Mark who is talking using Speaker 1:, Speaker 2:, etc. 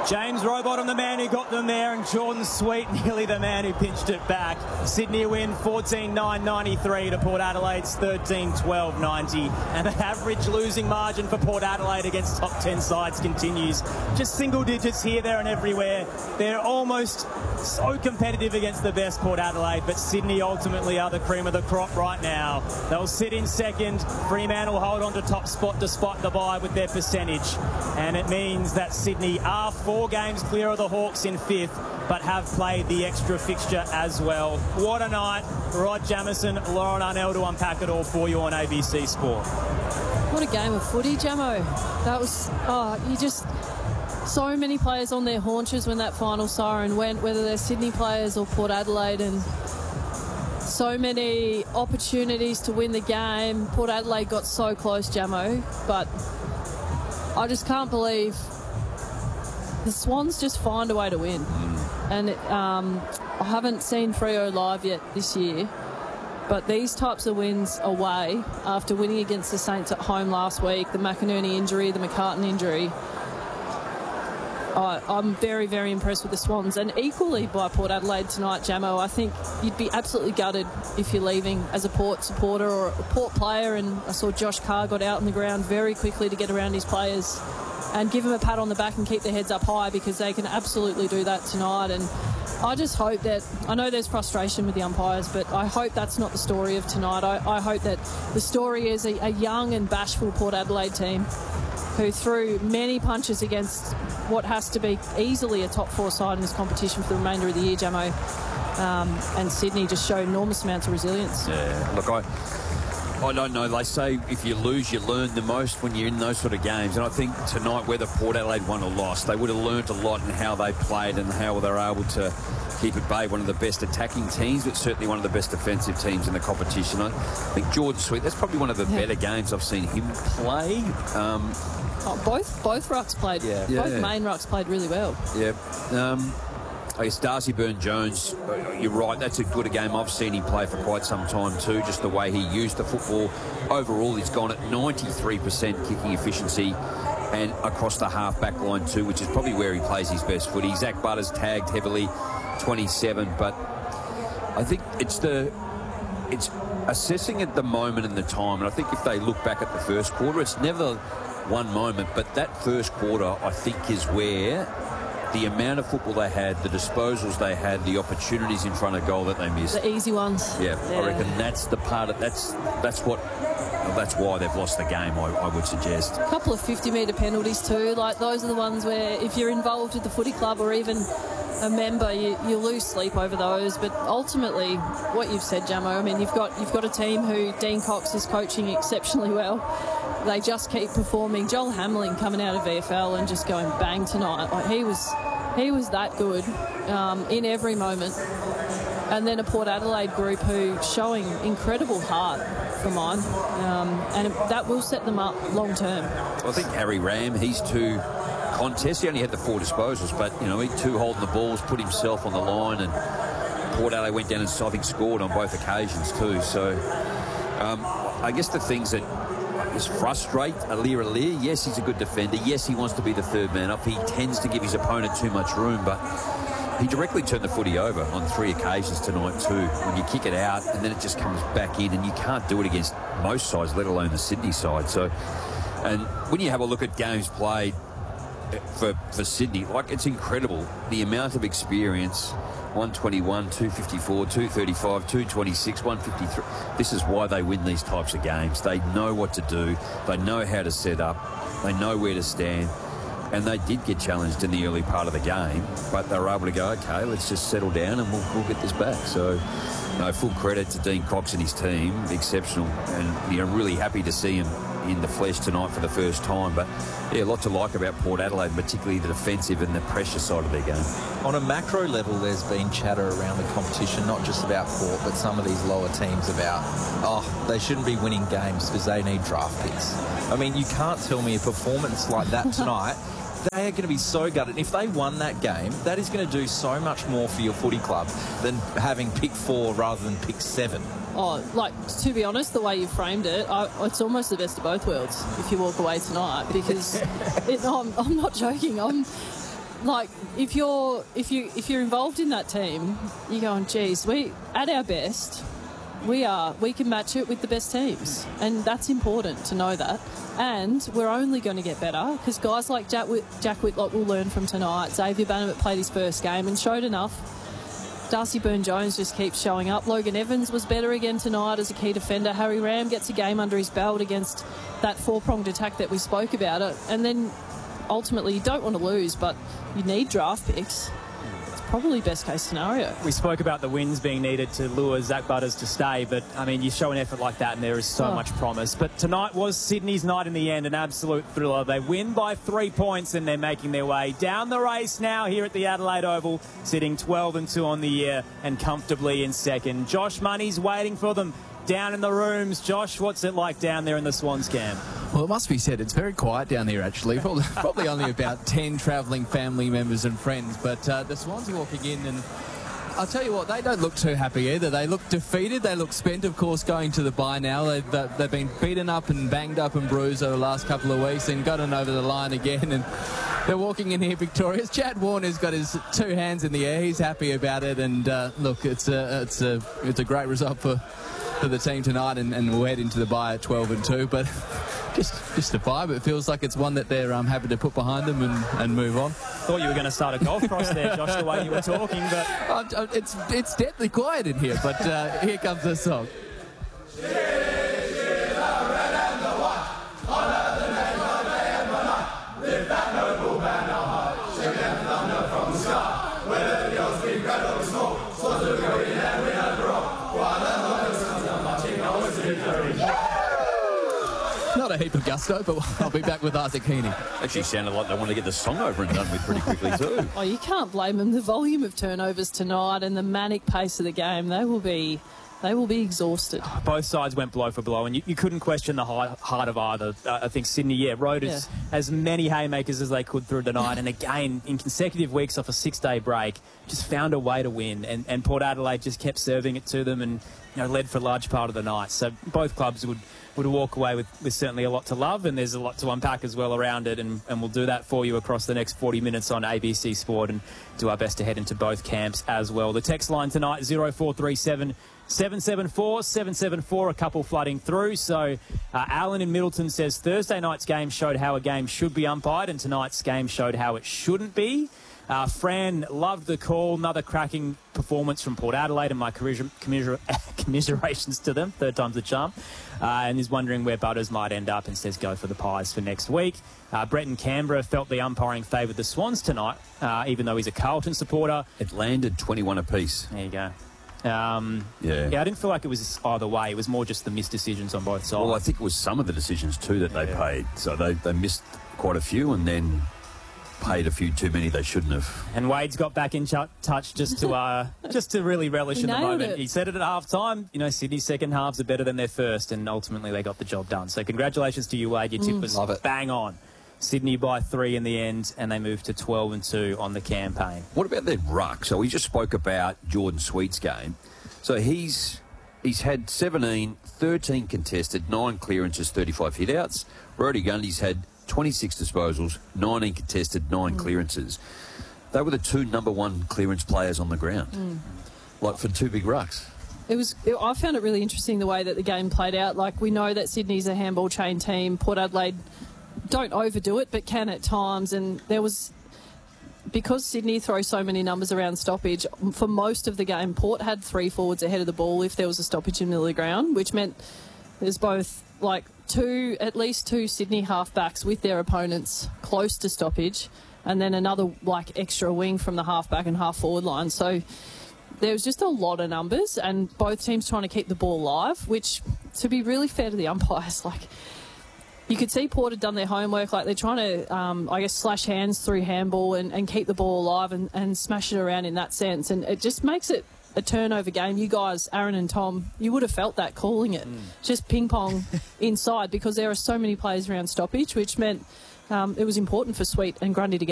Speaker 1: James Rowbottom, the man who got them there, and Jordan Sweet, nearly the man who pinched it back. Sydney win 14-9-93 to Port Adelaide's 13-12-90. And the average losing margin for Port Adelaide against top 10 sides continues. Just single digits here, there and everywhere. They're almost so competitive against the best Port Adelaide, but Sydney ultimately are the cream of the crop right now. They'll sit in second. Fremantle hold on to top spot despite the bye with their percentage. And it means that Sydney are 4 games clear of the Hawks in 5th, but have played the extra fixture as well. What a night. Rod Jamieson, Lauren Arnell to unpack it all for you on ABC Sport.
Speaker 2: What a game of footy, Jamo. That was, so many players on their haunches when that final siren went, whether they're Sydney players or Port Adelaide, and so many opportunities to win the game. Port Adelaide got so close, Jamo, but I just can't believe the Swans just find a way to win. And I haven't seen Freo live yet this year, but these types of wins away, after winning against the Saints at home last week, the McInerney injury, the McCartan injury, I'm very, very impressed with the Swans, and equally by Port Adelaide tonight, Jamo. I think you'd be absolutely gutted if you're leaving as a Port supporter or a Port player, and I saw Josh Carr got out on the ground very quickly to get around his players and give them a pat on the back and keep their heads up high, because they can absolutely do that tonight. And I just hope that, I know there's frustration with the umpires, but I hope that's not the story of tonight. I hope that the story is a young and bashful Port Adelaide team who threw many punches against what has to be easily a top 4 side in this competition for the remainder of the year, Jamo. And Sydney just showed enormous amounts of resilience.
Speaker 3: Yeah, look, I don't know. They say if you lose, you learn the most when you're in those sort of games. And I think tonight, whether Port Adelaide won or lost, they would have learned a lot in how they played and how they were able to keep at bay one of the best attacking teams, but certainly one of the best defensive teams in the competition. I think Jordan Sweet, that's probably one of the better games I've seen him play.
Speaker 2: Both rucks played. Yeah. Both main rucks played really well.
Speaker 3: Yeah. I guess Darcy Byrne-Jones, you're right, that's a good game I've seen him play for quite some time too, just the way he used the football. Overall, he's gone at 93% kicking efficiency and across the half-back line too, which is probably where he plays his best footy. Zach Butters tagged heavily, 27, but I think it's assessing at the moment and the time, and I think if they look back at the first quarter, it's never one moment, but that first quarter, I think, is where the amount of football they had, the disposals they had, the opportunities in front of goal that they missed.
Speaker 2: The easy ones.
Speaker 3: Yeah. I reckon that's the part of that's why they've lost the game, I would suggest.
Speaker 2: A couple of 50-metre penalties too. Like, those are the ones where if you're involved with the footy club or even a member, you lose sleep over those. But ultimately, what you've said, Jamo, I mean, you've got a team who Dean Cox is coaching exceptionally well. They just keep performing. Joel Hamling coming out of VFL and just going bang tonight. Like, he was that good in every moment. And then a Port Adelaide group who showing incredible heart for mine, and that will set them up long term.
Speaker 3: I think Harry Ram, he's 2 contests. He only had the 4 disposals, but he 2 holding the balls, put himself on the line, and Port Adelaide went down and I think scored on both occasions too. So I guess the things that frustrate Aliir. Yes, he's a good defender. Yes, he wants to be the third man up. He tends to give his opponent too much room, but he directly turned the footy over on 3 occasions tonight too. When you kick it out and then it just comes back in, and you can't do it against most sides, let alone the Sydney side. So, and when you have a look at games played for Sydney, like, it's incredible the amount of experience. 121, 254, 235, 226, 153. This is why they win these types of games. They know what to do. They know how to set up. They know where to stand. And they did get challenged in the early part of the game, but they were able to go, okay, let's just settle down and we'll get this back. So, full credit to Dean Cox and his team. Exceptional. And, really happy to see him in the flesh tonight for the first time. But, yeah, a lot to like about Port Adelaide, particularly the defensive and the pressure side of their game.
Speaker 4: On a macro level, there's been chatter around the competition, not just about Port, but some of these lower teams about, they shouldn't be winning games because they need draft picks. I mean, you can't tell me a performance like that tonight. They are going to be so gutted. If they won that game, that is going to do so much more for your footy club than having pick 4 rather than pick 7.
Speaker 2: Oh, like, to be honest, the way you framed it, it's almost the best of both worlds if you walk away tonight, because I'm not joking. like if you're involved in that team, you're going, geez, we at our best, we can match it with the best teams, and that's important to know that. And we're only going to get better because guys like Jack Whitlock will learn from tonight. Xavier Bannerman played his first game and showed enough. Darcy Byrne-Jones just keeps showing up. Logan Evans was better again tonight as a key defender. Harry Ram gets a game under his belt against that four-pronged attack that we spoke about. And then ultimately you don't want to lose, but you need draft picks. It's probably best case scenario.
Speaker 1: We spoke about the wins being needed to lure Zach Butters to stay, but I mean, you show an effort like that and there is so much promise. But tonight was Sydney's night in the end, an absolute thriller. They win by 3 points and they're making their way down the race now here at the Adelaide Oval, sitting 12-2 on the year and comfortably in second. Josh Money's waiting for them down in the rooms. Josh, what's it like down there in the Swans camp?
Speaker 5: Well, it must be said, it's very quiet down here, actually. Probably only about 10 travelling family members and friends. But the Swans are walking in, and I'll tell you what, they don't look too happy either. They look defeated. They look spent, of course, going to the bye now. They've been beaten up and banged up and bruised over the last couple of weeks and gotten over the line again. And they're walking in here victorious. Chad Warner's got his two hands in the air. He's happy about it. And look, it's a great result for the team tonight, and we'll head into the bye at 12-2. But just a bye, but it feels like it's one that they're happy to put behind them and move on.
Speaker 1: Thought you were going to start a golf cross there, Josh, the way you were talking, but
Speaker 5: it's deadly quiet in here. But here comes the song. Not a heap of gusto, but I'll be back with Isaac Heaney.
Speaker 3: Actually sounded like they want to get the song over and done with pretty quickly too.
Speaker 2: Oh, you can't blame them. The volume of turnovers tonight and the manic pace of the game, they will be exhausted.
Speaker 1: Both sides went blow for blow, and you couldn't question the heart of either. I think Sydney, rode as many haymakers as they could through the night, and again, in consecutive weeks off a 6-day break, just found a way to win, and Port Adelaide just kept serving it to them and led for a large part of the night. So both clubs would walk away with certainly a lot to love, and there's a lot to unpack as well around it, and we'll do that for you across the next 40 minutes on ABC Sport and do our best to head into both camps as well. The text line tonight, 0437 774 774, a couple flooding through. So Alan in Middleton says Thursday night's game showed how a game should be umpired, and tonight's game showed how it shouldn't be. Fran loved the call. Another cracking performance from Port Adelaide, and my commiserations to them. Third time's the charm. And is wondering where Butters might end up, and says go for the Pies for next week. Brett in Canberra felt the umpiring favoured the Swans tonight, even though he's a Carlton supporter.
Speaker 3: It landed 21 apiece.
Speaker 1: There you go. I didn't feel like it was either way. It was more just the missed decisions on both sides.
Speaker 3: Well, I think it was some of the decisions too that they paid. So they missed quite a few and then paid a few too many they shouldn't have.
Speaker 1: And Wade's got back in touch just to really relish in the moment. He said it at half time. Sydney's second halves are better than their first, and ultimately they got the job done. So congratulations to you, Wade. Your tip was bang on. Sydney by 3 in the end, and they moved to 12-2 on the campaign.
Speaker 3: What about their ruck? So we just spoke about Jordan Sweet's game. So he's had 17, 13 contested, 9 clearances, 35 hit-outs. Brodie Gundy's had 26 disposals, 19 contested, 9 clearances. They were the 2 number 1 clearance players on the ground, like for 2 big rucks.
Speaker 2: I found it really interesting the way that the game played out. Like, we know that Sydney's a handball chain team. Port Adelaide don't overdo it, but can at times. And because Sydney throw so many numbers around stoppage, for most of the game, Port had 3 forwards ahead of the ball if there was a stoppage in the middle of the ground, which meant there's both at least 2 Sydney halfbacks with their opponents close to stoppage, and then another extra wing from the halfback and half forward line. So there was just a lot of numbers, and both teams trying to keep the ball alive, which, to be really fair to the umpires, you could see Port had done their homework. They're trying to, slash hands through handball and keep the ball alive and smash it around in that sense. And it just makes it a turnover game. You guys, Aaron and Tom, you would have felt that calling it. Just ping-pong inside, because there are so many players around stoppage, which meant it was important for Sweet and Grundy to get